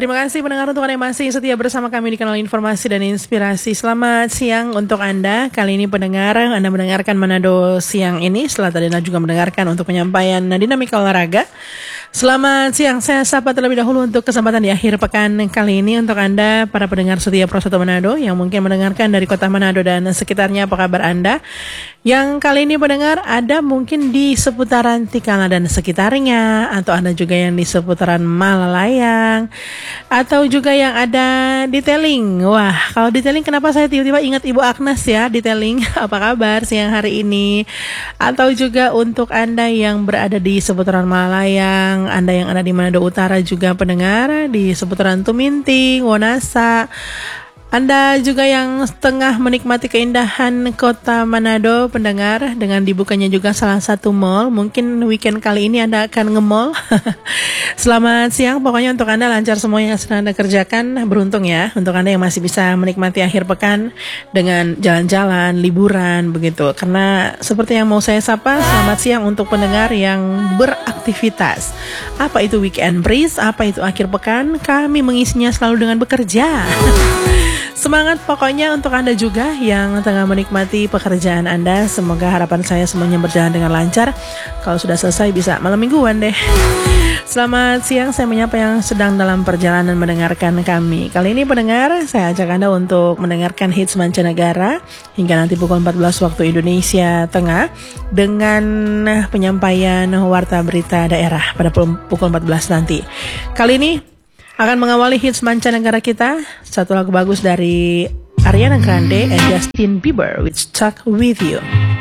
Terima kasih pendengar untuk Anda yang masih setia bersama kami di kanal Informasi dan Inspirasi. Selamat siang untuk Anda. Kali ini pendengar, Anda mendengarkan Manado siang ini. Setelah tadi Anda juga mendengarkan untuk penyampaian dinamika olahraga. Selamat siang, saya sapa terlebih dahulu untuk kesempatan di akhir pekan kali ini untuk Anda, para pendengar setia Pro 1 Manado yang mungkin mendengarkan dari kota Manado dan sekitarnya. Apa kabar Anda? Yang kali ini pendengar ada mungkin di seputaran Tikala dan sekitarnya, atau Anda juga yang di seputaran Malalayang, atau juga yang ada di Teling. Wah, kalau di Teling kenapa saya tiba-tiba ingat Ibu Agnes ya di Teling. Apa kabar siang hari ini? Atau juga untuk Anda yang berada di seputaran Malalayang, Anda yang ada di Manado Utara juga pendengar di seputaran Tuminting, Wonasa. Anda juga yang tengah menikmati keindahan kota Manado pendengar dengan dibukanya juga salah satu mall. Mungkin weekend kali ini Anda akan nge-mall. Selamat siang, pokoknya untuk Anda lancar semua yang sedang Anda kerjakan. Beruntung ya untuk Anda yang masih bisa menikmati akhir pekan dengan jalan-jalan, liburan begitu. Karena seperti yang mau saya sapa, selamat siang untuk pendengar yang beraktivitas. Apa itu weekend breeze? Apa itu akhir pekan? Kami mengisinya selalu dengan bekerja. Semangat pokoknya untuk Anda juga yang tengah menikmati pekerjaan Anda. Semoga harapan saya semuanya berjalan dengan lancar. Kalau sudah selesai bisa malam mingguan deh. Selamat siang, saya menyapa yang sedang dalam perjalanan mendengarkan kami. Kali ini pendengar, saya ajak Anda untuk mendengarkan hits mancanegara hingga nanti pukul 14 waktu Indonesia Tengah dengan penyampaian warta berita daerah pada pukul 14 nanti. Kali ini akan mengawali hits mancanegara kita, satu lagu bagus dari Ariana Grande and Justin Bieber with Stuck With You.